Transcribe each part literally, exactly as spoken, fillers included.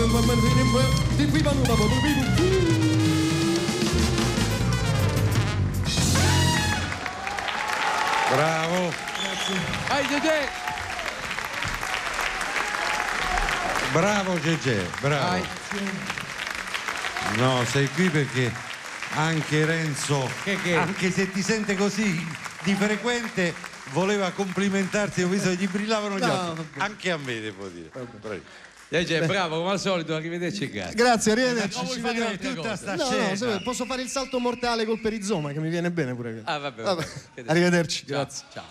Bravo. Grazie. Vai Gegè. Bravo Gegè, bravo. Vai. No, sei qui perché anche Renzo, che, che? anche se ti sente così di frequente, voleva complimentarti. Ho visto che gli brillavano gli no, occhi. Anche a me, devo dire. Gegè, bravo, come al solito, arrivederci e grazie. Grazie, arrivederci. Ci vediamo tutta sta no, scena. no, se- posso fare il salto mortale col perizoma che mi viene bene pure. Ah, vabbè, Vabbè. vabbè. Arrivederci, Ciao, grazie. Ciao.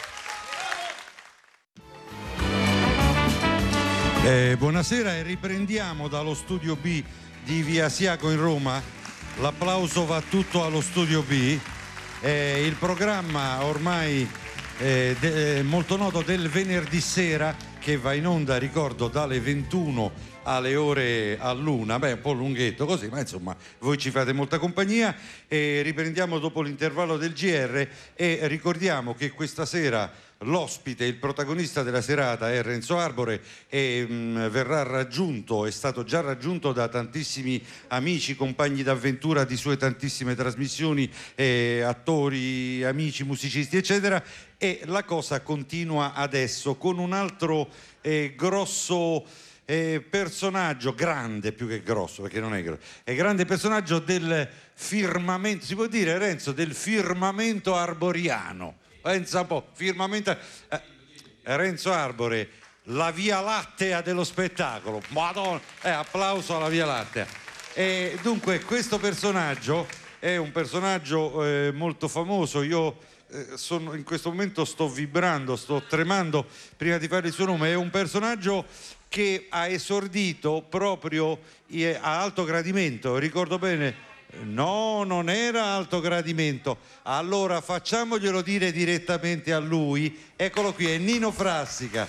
Eh, buonasera e riprendiamo dallo studio B di Via Asiago in Roma. L'applauso va tutto allo studio B. Eh, il programma ormai eh, de- molto noto del venerdì sera, che va in onda, ricordo, dalle ventuno alle ore all'una, beh, un po' lunghetto così, ma insomma voi ci fate molta compagnia. E riprendiamo dopo l'intervallo del G R e ricordiamo che questa sera l'ospite, il protagonista della serata è Renzo Arbore e mh, verrà raggiunto, è stato già raggiunto da tantissimi amici, compagni d'avventura di sue tantissime trasmissioni, eh, attori, amici, musicisti, eccetera. E la cosa continua adesso con un altro eh, grosso eh, personaggio, grande più che grosso, perché non è grosso, è grande personaggio del firmamento, si può dire, Renzo, del firmamento arboriano. Pensa un po', firmamento eh, Renzo Arbore, la Via Lattea dello spettacolo. Madonna, eh, applauso alla Via Lattea. E dunque questo personaggio è un personaggio eh, molto famoso. Io eh, sono, in questo momento sto vibrando, sto tremando prima di fare il suo nome. È un personaggio che ha esordito proprio eh, a Alto Gradimento, ricordo bene. No, non era Alto Gradimento. Allora facciamoglielo dire direttamente a lui. Eccolo qui, è Nino Frassica.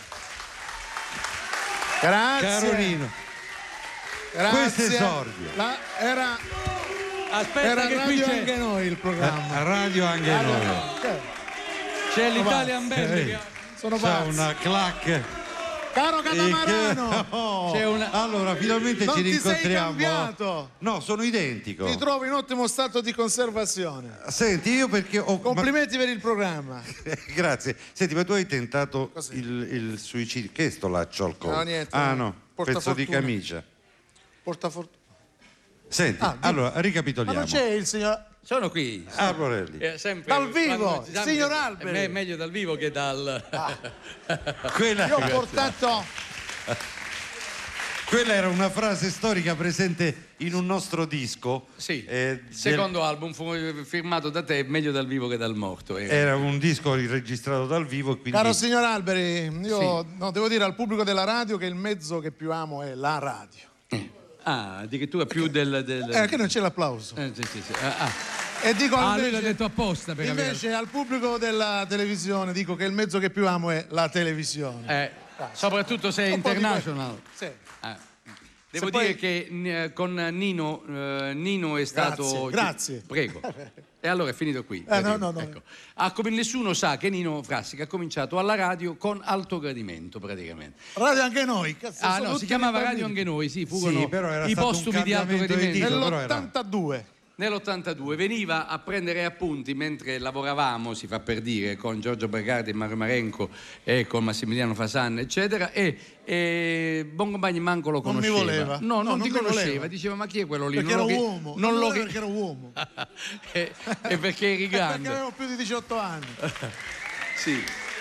Grazie. Caro Nino. Grazie. Questo esordio. La, era Aspetta era che qui radio c'è, anche noi il programma. A radio anche Radio noi. no. Cioè, c'è l'Italian Band. Eh, che- sono C'è pazzi. una clac. Caro E Catamarano, che- oh, C'è una- Allora finalmente non ci ti sei rincontriamo. cambiato. No, sono identico. Ti trovo in ottimo stato di conservazione. Senti, io perché ho... Complimenti per il programma. ma- Grazie. Senti, ma tu hai tentato Così. il, il suicidio. Che è sto laccio al collo? No, niente, Ah no. no, Porta pezzo di fortuna. camicia. Porta fortuna. Senti, Ah, di- allora Ma ricapitoliamo. non c'è il signor Sono qui. Arborelli. Eh, sempre- Dal vivo, quando ci siamo- signor Alberi. È me- meglio dal vivo che dal... Quella, Io ho portato quella era una frase storica presente in un nostro disco. Sì, eh, il secondo album fu firmato da te, meglio dal vivo che dal morto. eh. del- Era un disco registrato dal vivo e quindi... Caro signor Alberi, io Sì. no, devo dire al pubblico della radio che il mezzo che più amo è la radio. Ah, addirittura più del... del... Eh, che non c'è l'applauso. Eh, sì, sì, sì. Ah, ah. E dico Ah, lui l'ha invece, detto apposta per avere... invece al pubblico della televisione dico che il mezzo che più amo è la televisione. Eh, soprattutto se è Un po' di international. Sì. Ah. Devo Se poi- dire che eh, con Nino, eh, Nino è stato... Grazie, grazie. Prego. E allora è finito qui. Eh, no, no, no. Ecco. Ah, come nessuno sa che Nino Frassica ha cominciato alla radio con Alto Gradimento praticamente. Radio anche noi. Cazzo, Ah sono no, si tutti chiamava bambini. Radio Anche Noi, sì, furono Sì, però era i stato un postumi di Alto cambiamento di Gradimento. titolo. però era- Nell'ottantadue. Nell'ottantadue veniva a prendere appunti mentre lavoravamo, si fa per dire, con Giorgio Bergardi, Mario Marenco e con Massimiliano Fasan, eccetera, e, e Boncompagni manco lo Non mi conosceva. voleva. No, No, non, non ti mi conosceva, voleva. diceva ma chi è quello lì? Perché non ero lo chi- uomo. Non lo voleva chi- perché ero uomo. e, e perché eri Perché grande. avevo più di diciotto anni. Sì.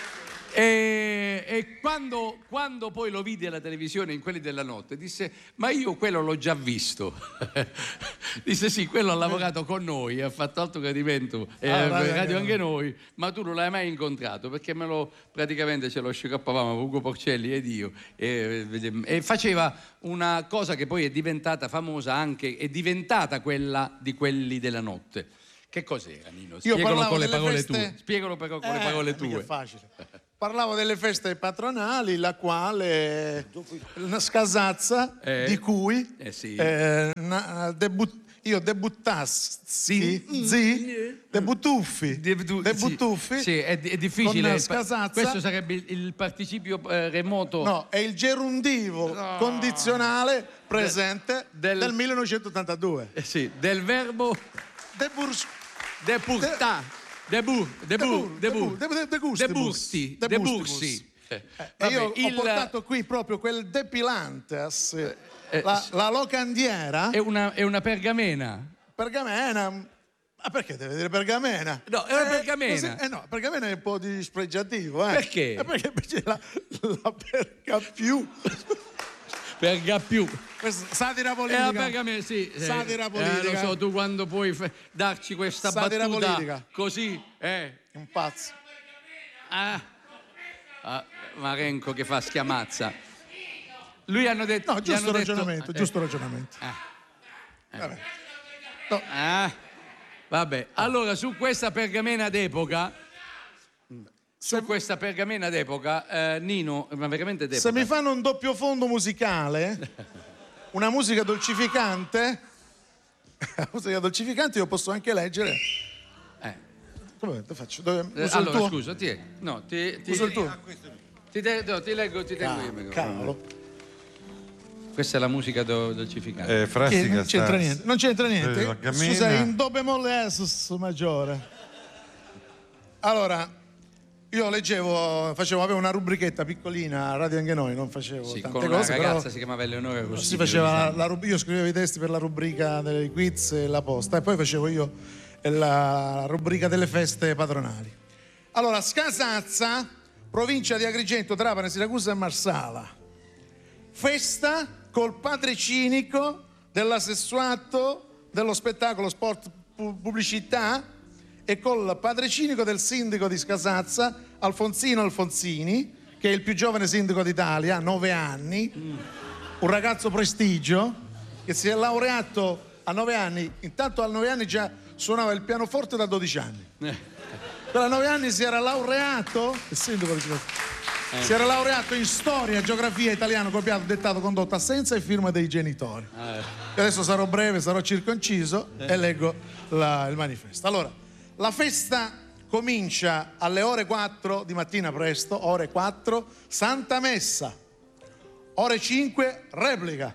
E, e quando, quando poi lo vidi alla televisione in Quelli della Notte disse ma io quello l'ho già visto. Disse sì, quello ha lavorato con noi, ha fatto Alto Gradimento e Ah, eh, Radio radio Anche anche noi, ma tu non l'hai mai incontrato perché me lo praticamente ce lo sciroppavamo Ugo Porcelli ed io e, e faceva una cosa che poi è diventata famosa anche, è diventata quella di Quelli della Notte. Che cos'era, Nino? Spiegalo parlavo con le delle parole feste- tue. Spiegalo però con le Eh, parole mica tue. è facile. Parlavo delle feste patronali, la quale una scasazza Eh. di cui Eh sì. eh, na- debut- io debuttassi, zi, debuttuffi, Debutu- debuttuffi, sì, sì, è, è difficile. con scasazza. Questo sarebbe il, il participio eh, remoto. No, è il gerundivo No. condizionale presente del, del millenovecentottantadue. Eh sì, del verbo De burs, depurtà, debur, debur, debur, de, de gustibus, debursi, de debursi. Eh, Vabbè, e io il- ho portato qui proprio quel depilantes, eh, la, la locandiera, È una, è una pergamena. pergamena. Ma perché deve dire pergamena? No, è una Eh, pergamena. così- eh no, pergamena è un po' dispregiativo, eh. Perché? Eh, perché invece la, la perga più. Perga più. Questa satira È politica. la pergamena, sì. eh, Satira eh, politica. lo so, tu quando puoi f- darci questa Satira battuta politica. così, eh. Un pazzo. Ah. Ah, Marenco che fa schiamazza. Lui hanno detto... No, gli giusto hanno detto- ragionamento, eh, giusto ragionamento. eh. Vabbè. Ah, vabbè, allora su questa pergamena d'epoca, su questa pergamena d'epoca, eh, Nino, ma veramente d'epoca. Se mi fanno un doppio fondo musicale, una musica dolcificante, una musica dolcificante io posso anche leggere. Eh, Come te faccio? Dove, uso eh, il allora tuo? scusa, ti, no, ti, ti, Uso il tuo? ti, te- no, ti leggo, ti tengo io. Ah, il cavolo. Questa è la musica do- dolcificante. Eh, Frassica Che non c'entra sta- niente. Non c'entra Eh, niente. la gamena. Scusa, in do bemolle sus maggiore. Allora, io leggevo, facevo, avevo una rubrichetta piccolina a Radio Anche Noi, non facevo Sì, tante con una cose, ragazza però si chiamava Eleonora Rossini. si faceva la, la rub- io scrivevo i testi per la rubrica dei quiz e la posta e poi facevo io la rubrica delle feste patronali. Allora, Scasazza, provincia di Agrigento, Trapani, Siracusa e Marsala. Festa col padre cinico dell'assessuato dello spettacolo sport pu- pubblicità e col padre cinico del sindaco di Scasazza, Alfonsino Alfonsini, che è il più giovane sindaco d'Italia, nove anni, un ragazzo prestigio che si è laureato a nove anni, intanto a nove anni già suonava il pianoforte da dodici anni. Per a nove anni si era laureato, il sindaco di Scasazza. Si era laureato in storia, geografia, italiano, copiato, dettato, condotto, assenza e firma dei genitori. E adesso sarò breve, sarò circonciso e leggo la- il manifesto. Allora, la festa comincia alle ore quattro di mattina presto, ore quattro, Santa Messa, ore cinque, replica.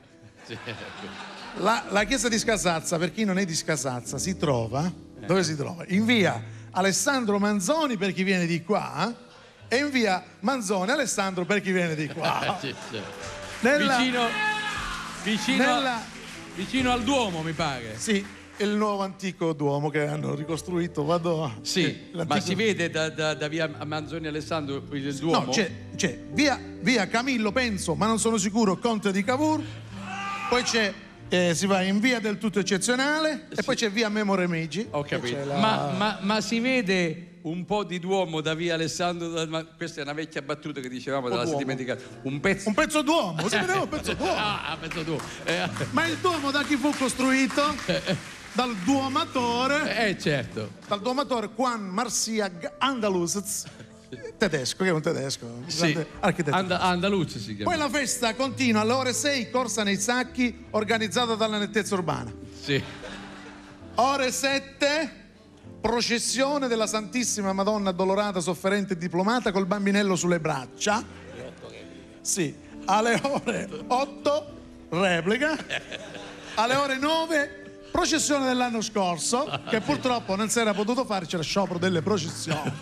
La, la chiesa di Scasazza, per chi non è di Scasazza, si trova, dove si trova? In via Alessandro Manzoni per chi viene di qua, e in via Manzoni Alessandro per chi viene di qua. Sì, sì. Nella- Vicino, vicino, nella- vicino al Duomo, mi pare. Sì, è il nuovo antico Duomo che hanno ricostruito. Vado a... Sì, l'antico- ma si vede da, da- da via Manzoni Alessandro il Duomo? No, c'è, c'è via, via Camillo, penso, ma non sono sicuro, Conte di Cavour. Poi c'è, eh, si va in via del tutto eccezionale e poi c'è via Memo Remigi. Ho che capito. c'è la- Ma, ma- ma si vede un po' di Duomo da via Alessandro? da- ma questa è una vecchia battuta che dicevamo, te la sei Duomo. dimenticata. Un pezzo. Un pezzo Duomo, si vedeva un pezzo Duomo. Ah, pezzo Duomo. Eh, Ma il Duomo da chi fu costruito? Dal duomatore, eh, certo. dal duomatore Juan Marcia Andaluz, tedesco, che è un tedesco, un Sì. grande architetto. And- Andaluzzi si chiama. Poi la festa continua alle ore sei, corsa nei sacchi, organizzata dalla nettezza urbana. Sì. Ore sette, processione della Santissima Madonna Addolorata, sofferente e diplomata col bambinello sulle braccia. Sì. Alle ore otto, replica. Alle ore nove, processione dell'anno scorso, che purtroppo non si era potuto fare, c'era sciopero delle processioni.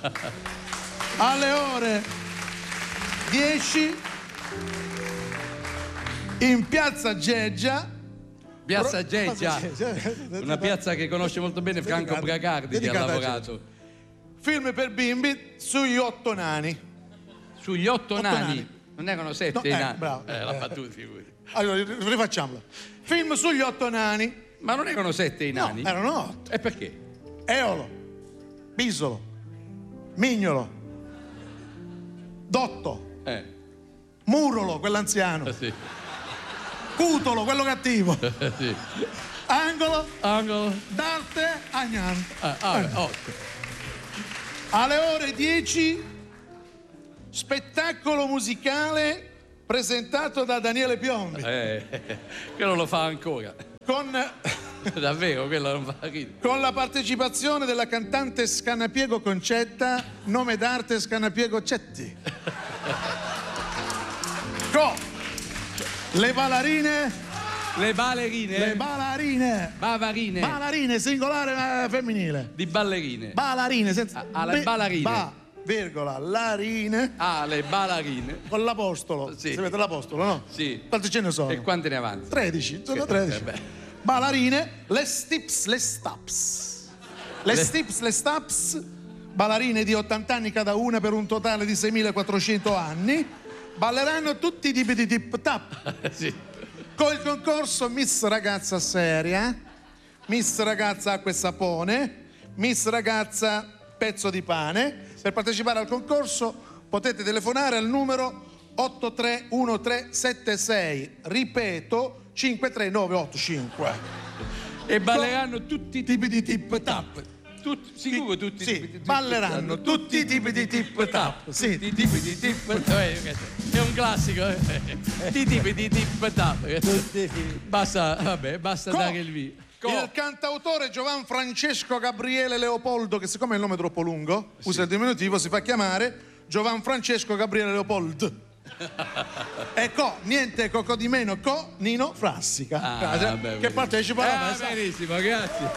Alle ore dieci, in piazza Geggia. Piazza Pro- Geggia, Geggia. una piazza che conosce molto bene Franco Dedicata- Bracardi, che ha dedicata a lavorato Film per bimbi sugli otto nani. sugli otto, Otto nani. nani. Non erano sette No, i eh, nani. bravo. Eh, la Eh. battuta, figurati. Allora, rifacciamolo. Film sugli otto nani. Ma non erano sette i nani? No, erano otto. E perché? Eolo, Bisolo, Mignolo, Dotto, Eh, Murolo, quell'anziano, sì. Cutolo, quello cattivo, sì. Angolo, Angolo. D'Arte, Agnan. Ah, ah, otto. Alle ore dieci, spettacolo musicale presentato da Daniele Piombi. Eh, quello lo fa ancora. Con, Davvero, quello non fa ridere. con la partecipazione della cantante Scanapiego Concetta, nome d'arte Scanapiego Cetti. Con le ballerine Le ballerine. Le ballerine. Bavarine. Ballerine, singolare eh, femminile. Di ballerine. Ballerine, senza... Ah, alle ballerine. Ba, virgola, larine. Ah, le ballerine. Con l'apostolo. Sì. Sapete l'apostolo, no? Sì. Quanti ce ne sono? E quante ne avanti? tredici, sono Che- tredici. eh beh. Ballerine, le stips, le staps. Le, Le- stips, le staps, ballerine di ottanta anni cada una per un totale di seimilaquattrocento anni, balleranno tutti i tipi di tip tap. Sì. Con il concorso Miss Ragazza Seria, Miss Ragazza Acqua e Sapone, Miss Ragazza Pezzo di Pane. Per partecipare al concorso potete telefonare al numero otto tre uno tre sette sei, ripeto cinque tre nove otto cinque. E balleranno tutti i Tipi di tip tap. Tutti, sicuro tutti i Sì, tipi di tip balleranno tap. tutti i tipi di tip tap. Sì, Tutti i tipi di tip tap. Eh, È un classico. eh. Tutti i tipi di tip tap. Basta, vabbè, basta Co- dare il via. Co- Il cantautore Giovan Francesco Gabriele Leopoldo, che siccome il nome è troppo lungo, usa il diminutivo, si fa chiamare Giovan Francesco Gabriele Leopold. E co, niente coco di meno, co Nino Frassica, Ah, Grazie, vabbè, che benissimo. partecipa alla Eh, festa. benissimo, grazie.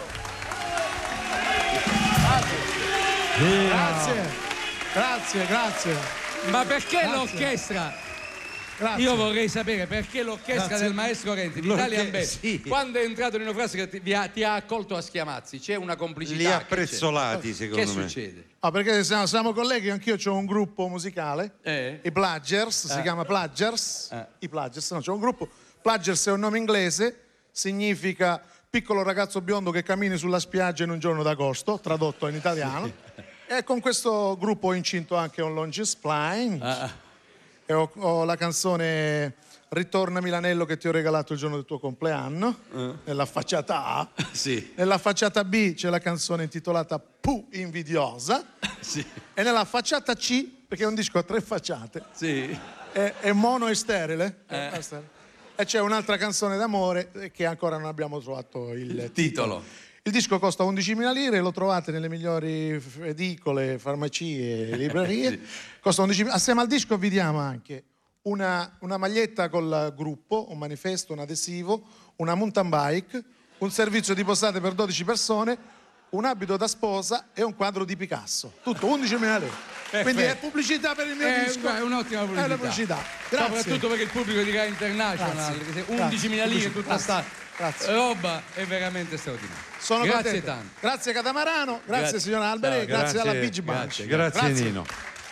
Grazie, grazie, grazie, Ma perché Grazie. l'orchestra? grazie. Io vorrei sapere perché l'orchestra Grazie. del maestro Renzi, L'orche- l'Italian Band, sì. quando è entrato Nino Frassica ti, vi ha, ti ha accolto a schiamazzi, c'è una complicità? Li ha Che c'è? prezzolati, secondo Che me. succede? Ah, perché siamo, siamo colleghi, anch'io ho un gruppo musicale, Eh? i Plagers, si Eh. chiama Plagers, Eh. i Plagers, no, c'è un gruppo, Plagers è un nome inglese, significa piccolo ragazzo biondo che cammini sulla spiaggia in un giorno d'agosto, tradotto in italiano, e con questo gruppo ho incinto anche un Longe Spline, Ah, e ho, ho la canzone Ritorna Milanello che ti ho regalato il giorno del tuo compleanno, nella facciata A. sì, Nella facciata B c'è la canzone intitolata Pu invidiosa. sì, E nella facciata C, perché è un disco a tre facciate, sì. è, è mono e sterile. Eh. È sterile. E c'è un'altra canzone d'amore eh, che ancora non abbiamo trovato il, Il titolo. titolo. Il disco costa undicimila lire, lo trovate nelle migliori f- edicole, farmacie e librerie. Sì. Costa undicimila. Assieme al disco vi diamo anche una, una maglietta col gruppo, un manifesto, un adesivo, una mountain bike, un servizio di posate per dodici persone, un abito da sposa e un quadro di Picasso. Tutto undicimila lire. Quindi è pubblicità per il mio È, disco. è un'ottima pubblicità. È una pubblicità. Grazie. Soprattutto perché il pubblico di Rai International, Grazie. che se- Grazie. undicimila lire, tutta Grazie. sta Grazie. roba è veramente straordinaria. Sono Grazie contento. tanto. Grazie Catamarano, grazie, Grazie. signora Alberi, Ciao, grazie, grazie. alla Beach Bunch. Grazie. Grazie, Nino.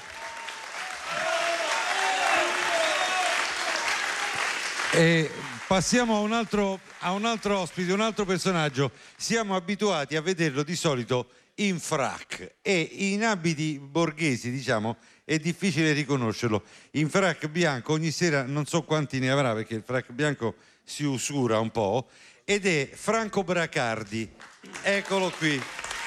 E passiamo a un, altro, a un altro ospite, un altro personaggio. Siamo abituati a vederlo di solito in frac e in abiti borghesi, diciamo, è difficile riconoscerlo. In frac bianco ogni sera, non so quanti ne avrà perché il frac bianco si usura un po', ed è Franco Bracardi. Eccolo qui.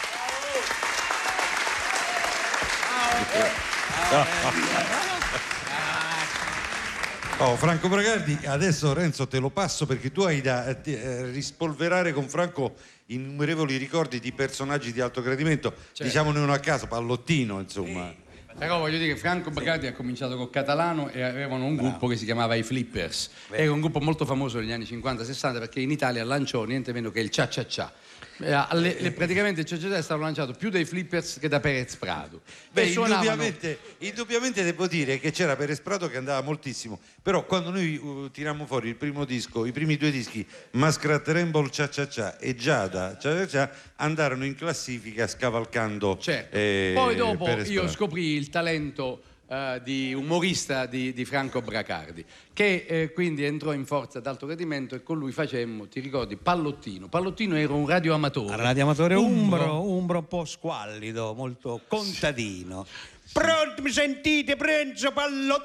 Oh, Franco Bracardi, adesso Renzo te lo passo perché tu hai da eh, ti- eh, rispolverare con Franco innumerevoli ricordi di personaggi di alto gradimento, diciamone uno a caso, Pallottino, insomma. Però voglio dire che Franco Bracardi ha cominciato con Catalano e avevano un gruppo che si chiamava i Flippers. Era un gruppo molto famoso negli anni cinquanta sessanta perché in Italia lanciò niente meno che il Cia Cia Cia. Eh, le- le- praticamente il Cia Cia Cia è stato lanciato più dai Flippers che da Perez Prado. Beh, E suonavano- indubbiamente, indubbiamente devo dire che c'era Perez Prado che andava moltissimo, però quando noi uh, tirammo fuori il primo disco, i primi due dischi, Mascrat Rainbow Cia Cia Cia e Giada Cia Cia Cia, andarono in classifica scavalcando Certo. eh, Poi dopo Perez io Prado. scoprì il talento eh, di umorista di, di Franco Bracardi, che eh, quindi entrò in forza d'alto gradimento e con lui facemmo, ti ricordi, Pallottino. Pallottino era un radioamatore. Radioamatore umbro, umbro un po' squallido, molto contadino. Pronto, mi sentite? Prenzo Pallottino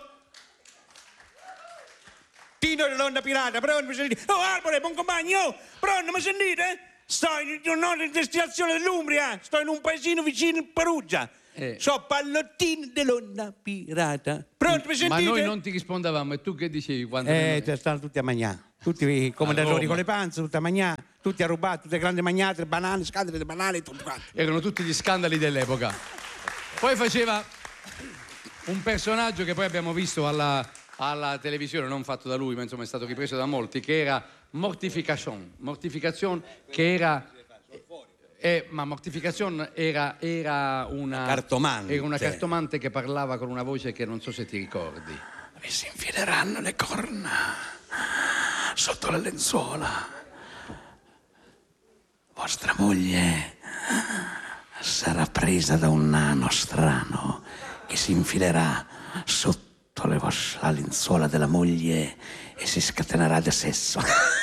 e donna pirata, pronto, mi sentite? Oh, Arbore, buon compagno, oh, pronto, mi sentite? Sto in una destinazione dell'Umbria, sto in un paesino vicino a Perugia. Eh. So Pallottino dell'onna pirata. Pronto, mi Ma sentite? noi non ti rispondavamo e tu che dicevi quando... Eh, te stanno tutti a mangiare, tutti i commendatori Roma. con le panze, tutti a mangiare, tutti a rubare, tutte le grandi magnate, banane, scandali di banane, tutto quanto. Erano tutti gli scandali dell'epoca. Poi faceva un personaggio che poi abbiamo visto alla, alla televisione, non fatto da lui, ma insomma è stato ripreso da molti, che era Mortification, Mortification che era... Eh, ma Mortification era, era, una, Cartomante. era una cartomante che parlava con una voce che non so se ti ricordi. Vi si infileranno le corna sotto le lenzuola. Vostra moglie sarà presa da un nano strano che si infilerà sotto le vos- la lenzuola della moglie e si scatenerà da sesso.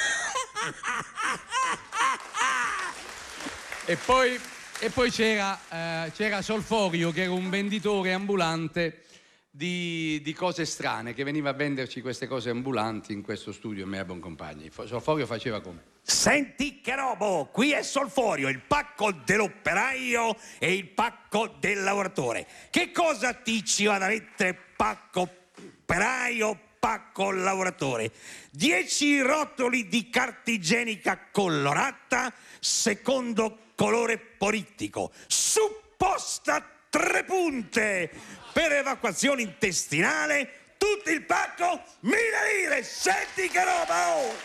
E poi, e poi c'era, eh, c'era Solforio, che era un venditore ambulante di, di cose strane, che veniva a venderci queste cose ambulanti in questo studio, Mea Boncompagni. Solforio faceva come? Senti che robo, qui è Solforio, il pacco dell'operaio e il pacco del lavoratore. Che cosa ti ci va da mettere pacco operaio, pacco lavoratore? Dieci rotoli di carta igienica colorata secondo colore politico, supposta tre punte per evacuazione intestinale, tutto il pacco mille lire. Senti che roba, oh!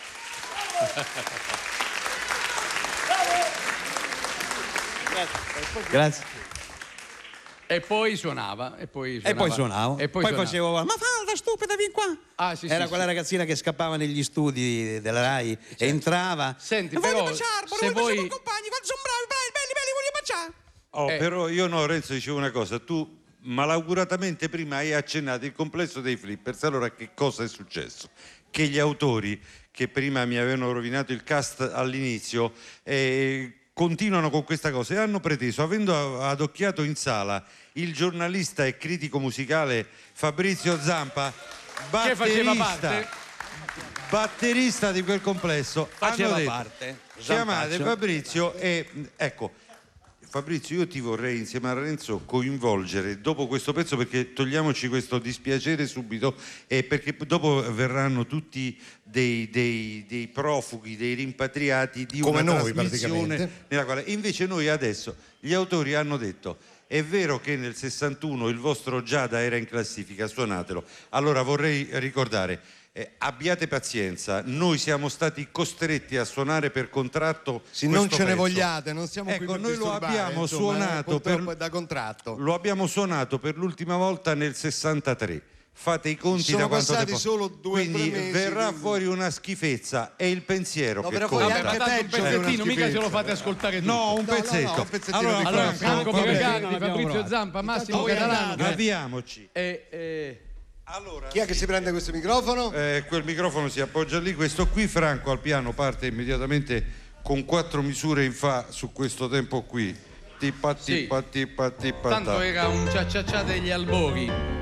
Grazie. E poi suonava, e poi suonava. E poi suonavo. E poi poi suonava. facevo, ma falda stupida, vieni qua. Ah, sì, Era sì, quella sì. ragazzina che scappava negli studi della Rai, entrava. Senti, e però, voglio baciare, se voglio voi- baciare, compagni, quando sono bravi, belli, belli, belli, voglio baciare. Oh, Eh. Però io no, Renzo, dicevo una cosa, tu malauguratamente prima hai accennato il complesso dei flippers, allora che cosa è successo? Che gli autori che prima mi avevano rovinato il cast all'inizio eh, continuano con questa cosa e hanno preteso, avendo adocchiato in sala il giornalista e critico musicale Fabrizio Zampa, Che faceva batterista, parte? batterista di quel complesso, Faceva hanno detto, parte. chiamate Zampaccio. Fabrizio e ecco Fabrizio, io ti vorrei insieme a Renzo coinvolgere dopo questo pezzo, perché togliamoci questo dispiacere subito, e perché dopo verranno tutti dei, dei, dei profughi, dei rimpatriati di Come una noi, trasmissione praticamente. nella quale invece noi adesso gli autori hanno detto: è vero che nel sessantuno il vostro Giada era in classifica, suonatelo. Allora vorrei ricordare, eh, abbiate pazienza, noi siamo stati costretti a suonare per contratto. Se non questo ce ne pezzo. vogliate, non siamo Ecco, qui per noi lo disturbare, abbiamo insomma, suonato eh, purtroppo per- è da contratto. Lo abbiamo suonato per l'ultima volta nel sessantatré. Fate i conti Sono da quanto passati tempo. solo due o quindi tre mesi, verrà quindi- fuori una schifezza, è il pensiero No, che però poi conta. anche Vabbè, ma tanto un peggio che una pezzettino, mica ce lo schifezza. fate ascoltare tutto. No, un No, no, no, pezzetto. un pezzettino allora, di Allora, Franco, Franco vabbè. Pagani non di abbiamo Fabrizio provato. Zampa, Massimo Intanto voi Catalano andate. avviamoci. e, e... Allora, Chi è che si prende questo microfono? eh, quel microfono si appoggia lì, questo qui. Franco al piano parte immediatamente con quattro misure in fa su questo tempo qui. Tippa, Sì. tippa, tippa, tippa, Tanto ta. era un cia cia cia degli albori.